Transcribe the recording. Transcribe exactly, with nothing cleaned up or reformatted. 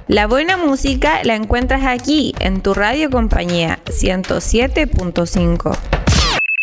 La buena música la encuentras aquí, en tu radio compañía ciento siete punto cinco.